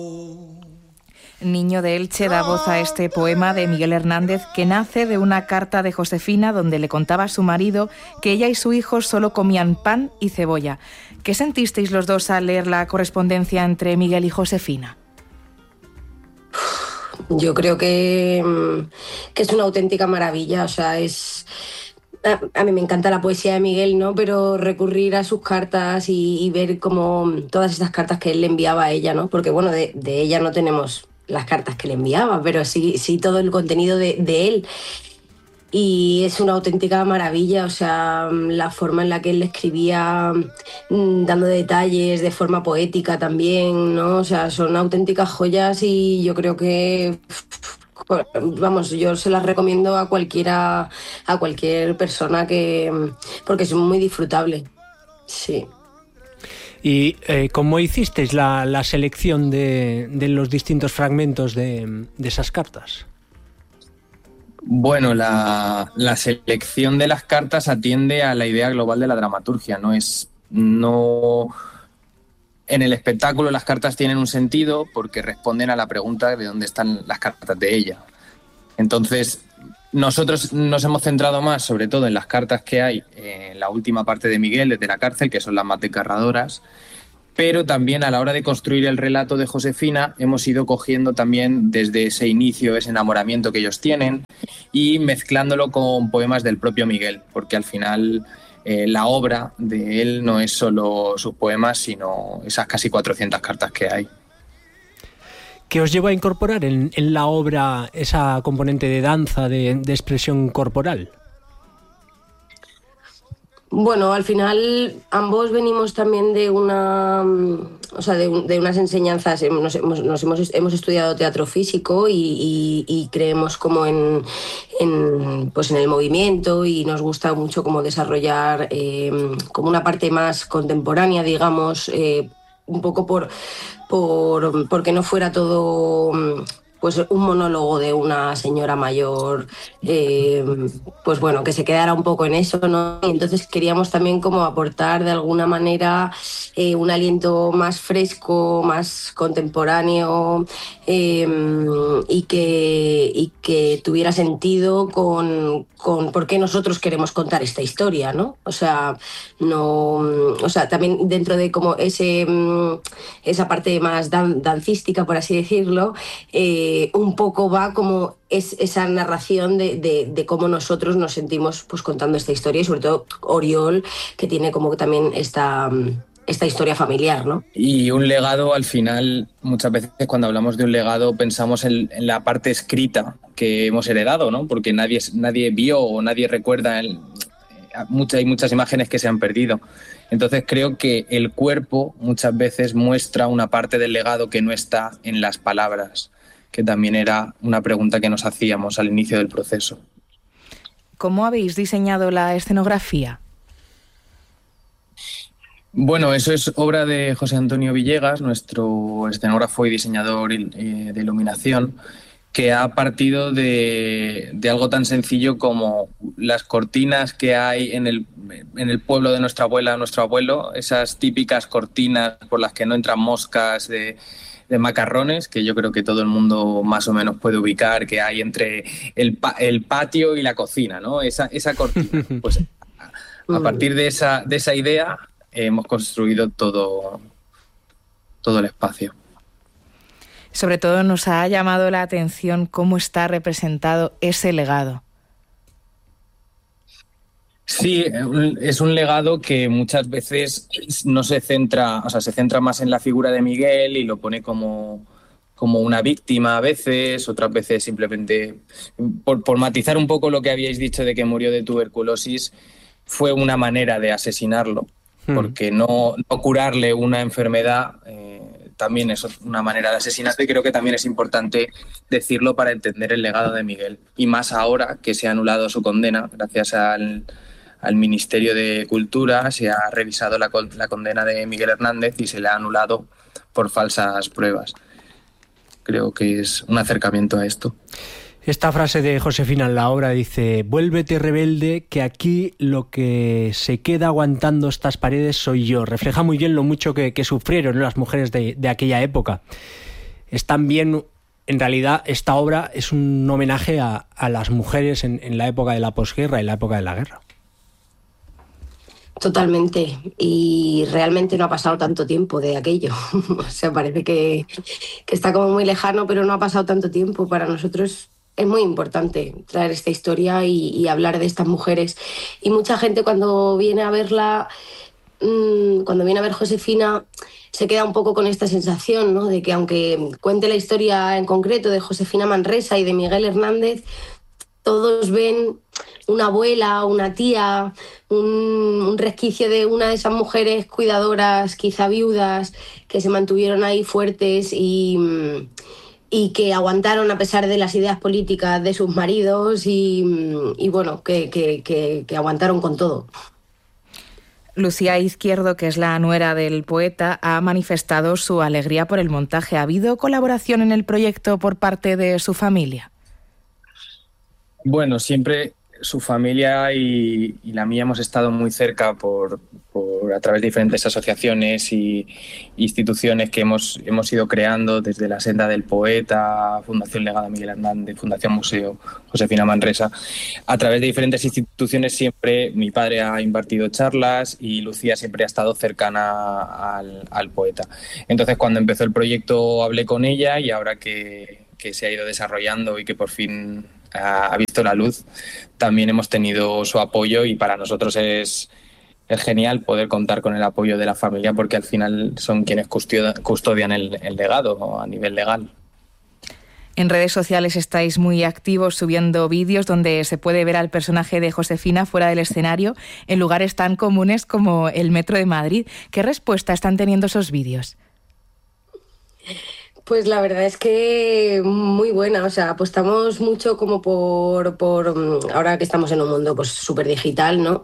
Niño de Elche da voz a este poema de Miguel Hernández, que nace de una carta de Josefina donde le contaba a su marido que ella y su hijo solo comían pan y cebolla. ¿Qué sentisteis los dos al leer la correspondencia entre Miguel y Josefina? Yo creo que es una auténtica maravilla, o sea, a mí me encanta la poesía de Miguel, ¿no? Pero recurrir a sus cartas y ver como todas estas cartas que él le enviaba a ella, ¿no? Porque bueno, de ella no tenemos las cartas que le enviaba, pero sí todo el contenido de él. Y es una auténtica maravilla, o sea, la forma en la que él le escribía, dando detalles de forma poética también, ¿no? O sea, son auténticas joyas y yo creo que, vamos, yo se las recomiendo a cualquier persona porque es muy disfrutable, sí. ¿Y cómo hicisteis la selección de los distintos fragmentos de esas cartas? Bueno, la selección de las cartas atiende a la idea global de la dramaturgia. En el espectáculo las cartas tienen un sentido porque responden a la pregunta de dónde están las cartas de ella. Entonces, nosotros nos hemos centrado más, sobre todo, en las cartas que hay en la última parte de Miguel, desde la cárcel, que son las más desgarradoras. Pero también a la hora de construir el relato de Josefina hemos ido cogiendo también desde ese inicio, ese enamoramiento que ellos tienen y mezclándolo con poemas del propio Miguel, porque al final la obra de él no es solo sus poemas, sino esas casi 400 cartas que hay. ¿Qué os lleva a incorporar en la obra esa componente de danza, de expresión corporal? Bueno, al final ambos venimos también de unas enseñanzas, hemos estudiado teatro físico y creemos como en el movimiento y nos gusta mucho como desarrollar como una parte más contemporánea, digamos, un poco porque no fuera todo pues un monólogo de una señora mayor, pues bueno, que se quedara un poco en eso, ¿no? Y entonces queríamos también como aportar de alguna manera un aliento más fresco, más contemporáneo y que tuviera sentido con por qué nosotros queremos contar esta historia, ¿no? O sea, también dentro de como esa parte más dancística, por así decirlo, un poco va como es esa narración de cómo nosotros nos sentimos pues contando esta historia y sobre todo Oriol, que tiene como también esta historia familiar, ¿no? Y un legado, al final, muchas veces cuando hablamos de un legado pensamos en la parte escrita que hemos heredado, ¿no? Porque nadie vio o nadie recuerda, hay muchas imágenes que se han perdido. Entonces creo que el cuerpo muchas veces muestra una parte del legado que no está en las palabras, que también era una pregunta que nos hacíamos al inicio del proceso. ¿Cómo habéis diseñado la escenografía? Bueno, eso es obra de José Antonio Villegas, nuestro escenógrafo y diseñador de iluminación, que ha partido de algo tan sencillo como las cortinas que hay en el pueblo de nuestra abuela, nuestro abuelo, esas típicas cortinas por las que no entran moscas de macarrones, que yo creo que todo el mundo más o menos puede ubicar, que hay entre el patio y la cocina, ¿no? Esa cortina. Pues a partir de esa idea hemos construido todo el espacio. Sobre todo nos ha llamado la atención cómo está representado ese legado. Sí, es un legado que muchas veces no se centra, o sea, se centra más en la figura de Miguel y lo pone como una víctima a veces, otras veces simplemente, por matizar un poco lo que habíais dicho de que murió de tuberculosis, fue una manera de asesinarlo, porque no curarle una enfermedad también es una manera de asesinato y creo que también es importante decirlo para entender el legado de Miguel. Y más ahora que se ha anulado su condena gracias al Ministerio de Cultura, se ha revisado la condena de Miguel Hernández y se le ha anulado por falsas pruebas. Creo que es un acercamiento a esto. Esta frase de Josefina en la obra dice: vuélvete rebelde, que aquí lo que se queda aguantando estas paredes soy yo. Refleja muy bien lo mucho que sufrieron las mujeres de aquella época. es también, en realidad, esta obra es un homenaje a las mujeres en la época de la posguerra y la época de la guerra. Totalmente, y realmente no ha pasado tanto tiempo de aquello. O sea, parece que está como muy lejano, pero no ha pasado tanto tiempo. Para nosotros es muy importante traer esta historia y hablar de estas mujeres. Y mucha gente cuando viene a verla, cuando viene a ver Josefina, se queda un poco con esta sensación, ¿no? De que aunque cuente la historia en concreto de Josefina Manresa y de Miguel Hernández, todos ven una abuela, una tía, un resquicio de una de esas mujeres cuidadoras, quizá viudas, que se mantuvieron ahí fuertes y que aguantaron a pesar de las ideas políticas de sus maridos y bueno, que aguantaron con todo. Lucía Izquierdo, que es la nuera del poeta, ha manifestado su alegría por el montaje. ¿Ha habido colaboración en el proyecto por parte de su familia? Bueno, siempre su familia y la mía hemos estado muy cerca a través de diferentes asociaciones y instituciones que hemos ido creando, desde la Senda del Poeta, Fundación Legado Miguel Hernández, Fundación Museo Josefina Manresa. A través de diferentes instituciones siempre mi padre ha impartido charlas y Lucía siempre ha estado cercana al poeta. Entonces, cuando empezó el proyecto hablé con ella, y ahora que se ha ido desarrollando y que por fin ha visto la luz, también hemos tenido su apoyo, y para nosotros es genial poder contar con el apoyo de la familia, porque al final son quienes custodian el legado a nivel legal. En redes sociales estáis muy activos subiendo vídeos donde se puede ver al personaje de Josefina fuera del escenario en lugares tan comunes como el metro de Madrid. ¿Qué respuesta están teniendo esos vídeos? Pues la verdad es que muy buena, o sea, apostamos mucho como por ahora que estamos en un mundo pues súper digital, ¿no?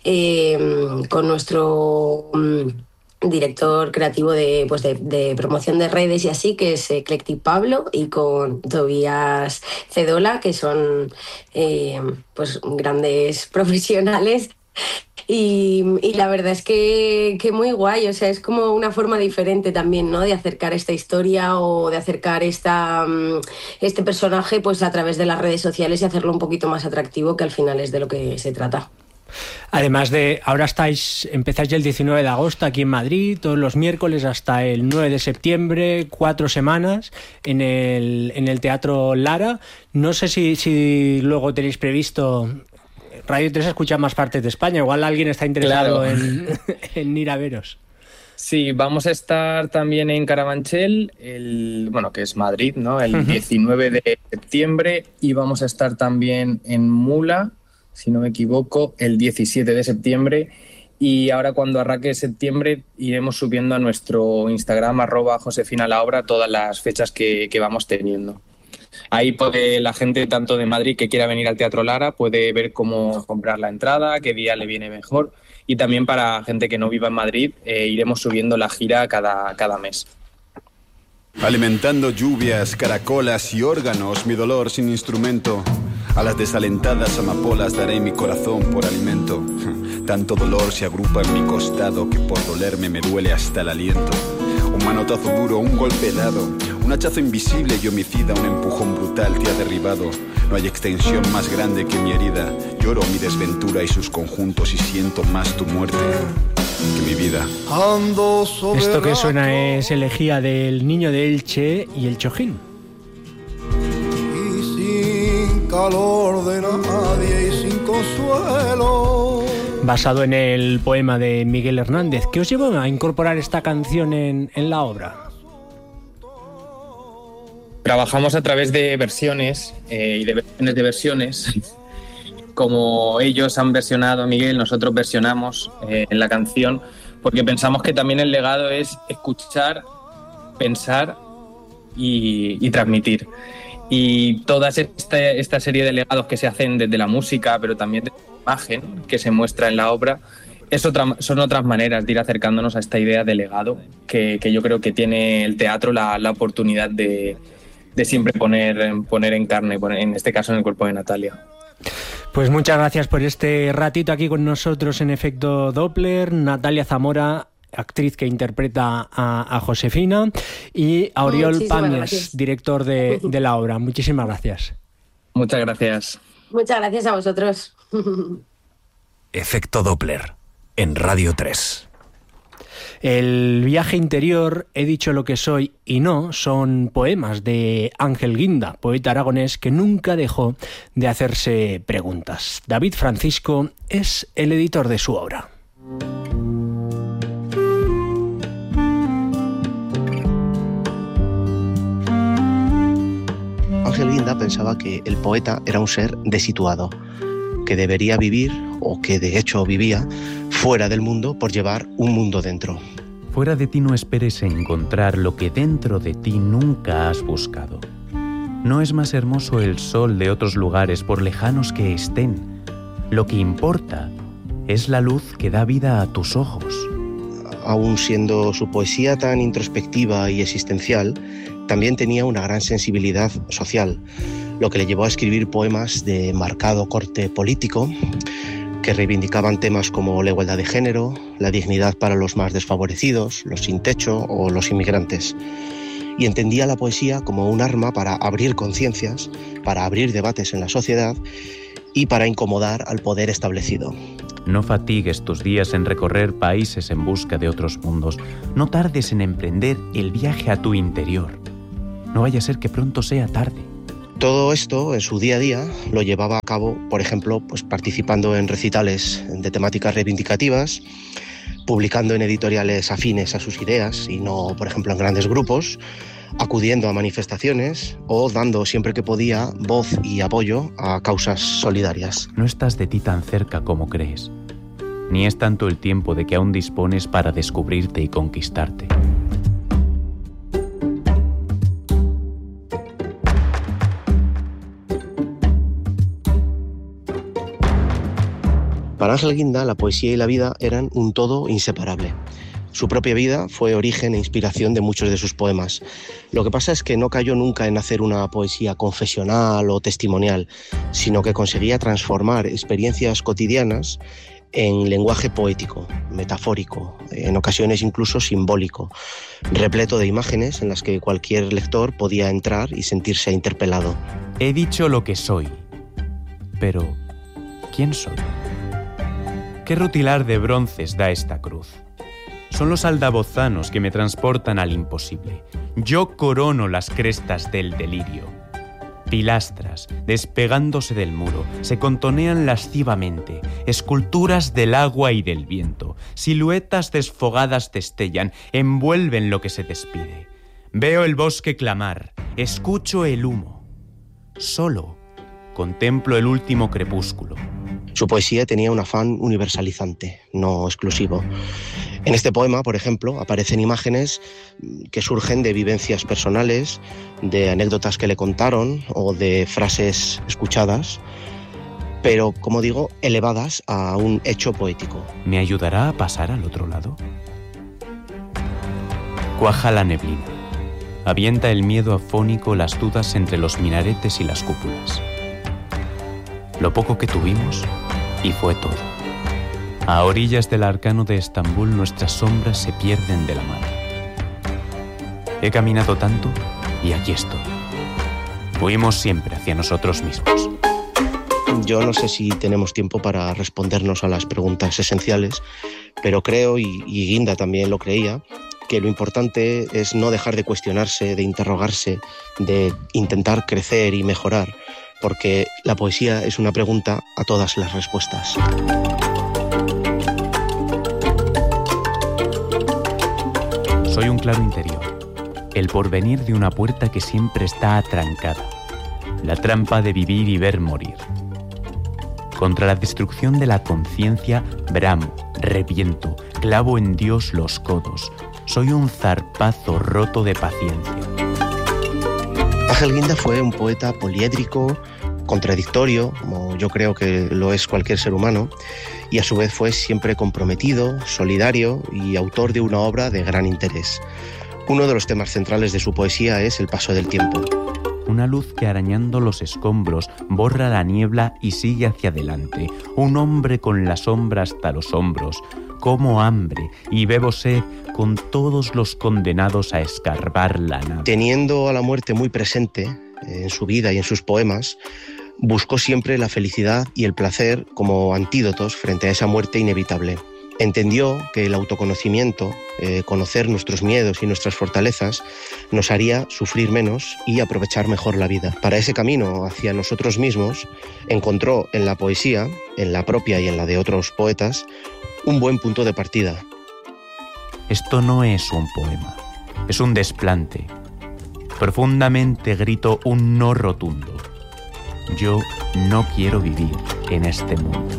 Con nuestro director creativo de promoción de redes y así, que es Eclectic Pablo, y con Tobías Cedola, que son pues grandes profesionales. Y la verdad es que muy guay, o sea, es como una forma diferente también, ¿no? De acercar esta historia o de acercar este personaje pues a través de las redes sociales y hacerlo un poquito más atractivo, que al final es de lo que se trata. Además de, ahora empezáis ya el 19 de agosto aquí en Madrid, todos los miércoles hasta el 9 de septiembre, 4 semanas en el Teatro Lara. No sé si luego tenéis previsto... Radio 3 escucha más partes de España, igual alguien está interesado en ir a veros. Sí, vamos a estar también en Carabanchel, que es Madrid, ¿no? El 19 de septiembre, y vamos a estar también en Mula, si no me equivoco, el 17 de septiembre, y ahora cuando arranque septiembre iremos subiendo a nuestro Instagram @josefinalaobra todas las fechas que vamos teniendo. Ahí puede la gente tanto de Madrid que quiera venir al Teatro Lara puede ver cómo comprar la entrada, qué día le viene mejor, y también para gente que no viva en Madrid iremos subiendo la gira cada mes. Alimentando lluvias, caracolas y órganos, mi dolor sin instrumento. A las desalentadas amapolas daré mi corazón por alimento. Tanto dolor se agrupa en mi costado que por dolerme me duele hasta el aliento. Un manotazo duro, un golpe helado, un hachazo invisible y homicida, un empujón brutal te ha derribado. No hay extensión más grande que mi herida. Lloro mi desventura y sus conjuntos y siento más tu muerte que mi vida. Esto que suena es Elegía del Niño de Elche y el Chojín. Y sin calor de nadie y sin consuelo. Basado en el poema de Miguel Hernández. ¿Qué os llevó a incorporar esta canción en la obra? Trabajamos a través de versiones y de versiones de versiones. Como ellos han versionado a Miguel, nosotros versionamos en la canción, porque pensamos que también el legado es escuchar, pensar y transmitir. Y toda esta serie de legados que se hacen desde la música, pero también de la imagen que se muestra en la obra, son otras maneras de ir acercándonos a esta idea de legado que yo creo que tiene el teatro la oportunidad de siempre poner en carne, en este caso en el cuerpo de Natalia. Pues muchas gracias por este ratito aquí con nosotros en Efecto Doppler. Natalia Zamora, actriz que interpreta a Josefina, y a Oriol Pàmies, director de la obra. Muchísimas gracias. Muchas gracias. Muchas gracias a vosotros. Efecto Doppler, en Radio 3. El viaje interior, He dicho lo que soy y no, son poemas de Ángel Guinda, poeta aragonés que nunca dejó de hacerse preguntas. David Francisco es el editor de su obra. Ángel Guinda pensaba que el poeta era un ser desituado, que debería vivir, o que de hecho vivía, fuera del mundo por llevar un mundo dentro. Fuera de ti no esperes encontrar lo que dentro de ti nunca has buscado. No es más hermoso el sol de otros lugares por lejanos que estén. Lo que importa es la luz que da vida a tus ojos. Aun siendo su poesía tan introspectiva y existencial, también tenía una gran sensibilidad social, lo que le llevó a escribir poemas de marcado corte político, que reivindicaban temas como la igualdad de género, la dignidad para los más desfavorecidos, los sin techo o los inmigrantes. Y entendía la poesía como un arma para abrir conciencias, para abrir debates en la sociedad y para incomodar al poder establecido. No fatigues tus días en recorrer países en busca de otros mundos. No tardes en emprender el viaje a tu interior. No vaya a ser que pronto sea tarde. Todo esto, en su día a día, lo llevaba a cabo, por ejemplo, participando en recitales de temáticas reivindicativas, publicando en editoriales afines a sus ideas y no, por ejemplo, en grandes grupos, acudiendo a manifestaciones o dando siempre que podía voz y apoyo a causas solidarias. No estás de ti tan cerca como crees, ni es tanto el tiempo de que aún dispones para descubrirte y conquistarte. Para Ángel Guinda, la poesía y la vida eran un todo inseparable. Su propia vida fue origen e inspiración de muchos de sus poemas. Lo que pasa es que no cayó nunca en hacer una poesía confesional o testimonial, sino que conseguía transformar experiencias cotidianas en lenguaje poético, metafórico, en ocasiones incluso simbólico, repleto de imágenes en las que cualquier lector podía entrar y sentirse interpelado. He dicho lo que soy, pero ¿quién soy? ¿Qué rutilar de bronces da esta cruz? Son los aldabozanos que me transportan al imposible. Yo corono las crestas del delirio. Pilastras, despegándose del muro, se contonean lascivamente. Esculturas del agua y del viento. Siluetas desfogadas destellan, envuelven lo que se despide. Veo el bosque clamar, escucho el humo. Solo contemplo el último crepúsculo. Su poesía tenía un afán universalizante, no exclusivo. En este poema, por ejemplo, aparecen imágenes que surgen de vivencias personales, de anécdotas que le contaron o de frases escuchadas, pero, como digo, elevadas a un hecho poético. ¿Me ayudará a pasar al otro lado? Cuaja la neblina. Avienta el miedo afónico las dudas entre los minaretes y las cúpulas. Lo poco que tuvimos, y fue todo. A orillas del arcano de Estambul nuestras sombras se pierden de la mano. He caminado tanto y aquí estoy. Huimos siempre hacia nosotros mismos. Yo no sé si tenemos tiempo para respondernos a las preguntas esenciales, pero creo, y Guinda también lo creía, que lo importante es no dejar de cuestionarse, de interrogarse, de intentar crecer y mejorar, porque la poesía es una pregunta a todas las respuestas. Soy un claro interior, el porvenir de una puerta que siempre está atrancada, la trampa de vivir y ver morir. Contra la destrucción de la conciencia, bramo, reviento, clavo en Dios los codos. Soy un zarpazo roto de paciencia. Ángel Guinda fue un poeta poliédrico, contradictorio, como yo creo que lo es cualquier ser humano, y a su vez fue siempre comprometido, solidario y autor de una obra de gran interés. Uno de los temas centrales de su poesía es el paso del tiempo. Una luz que arañando los escombros borra la niebla y sigue hacia adelante. Un hombre con la sombra hasta los hombros. como hambre y bebo sed con todos los condenados a escarbar la nada. Teniendo a la muerte muy presente en su vida y en sus poemas, buscó siempre la felicidad y el placer como antídotos frente a esa muerte inevitable. Entendió que el autoconocimiento, conocer nuestros miedos y nuestras fortalezas, nos haría sufrir menos y aprovechar mejor la vida. Para ese camino hacia nosotros mismos, encontró en la poesía, en la propia y en la de otros poetas, un buen punto de partida. Esto no es un poema, es un desplante. Profundamente grito un no rotundo. Yo no quiero vivir en este mundo.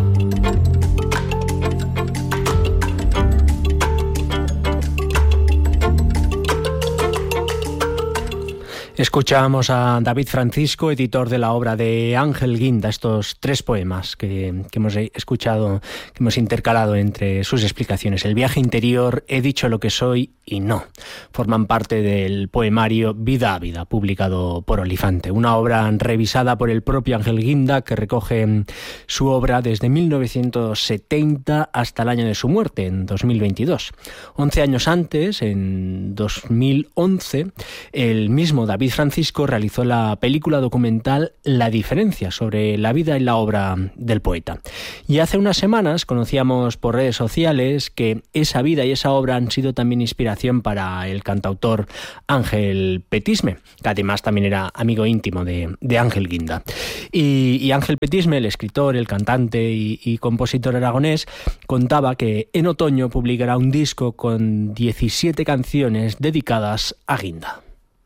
Escuchábamos a David Francisco, editor de la obra de Ángel Guinda, estos 3 poemas que hemos escuchado, que hemos intercalado entre sus explicaciones. El viaje interior, he dicho lo que soy y no. Forman parte del poemario Vida a Vida, publicado por Olifante, una obra revisada por el propio Ángel Guinda, que recoge su obra desde 1970 hasta el año de su muerte, en 2022. 11 años antes, en 2011, el mismo David Francisco realizó la película documental La diferencia, sobre la vida y la obra del poeta. Y hace unas semanas conocíamos por redes sociales que esa vida y esa obra han sido también inspiración para el cantautor Ángel Petisme, que además también era amigo íntimo de Ángel Guinda. Y Ángel Petisme, el escritor, el cantante y compositor aragonés, contaba que en otoño publicará un disco con 17 canciones dedicadas a Guinda.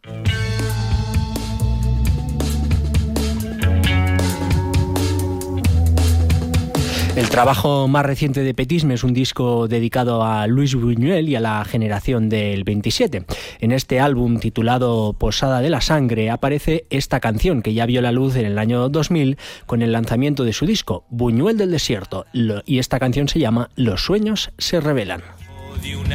El trabajo más reciente de Petisme es un disco dedicado a Luis Buñuel y a la generación del 27. En este álbum, titulado Posada de la Sangre, aparece esta canción que ya vio la luz en el año 2000 con el lanzamiento de su disco, Buñuel del Desierto, y esta canción se llama Los sueños se revelan. De una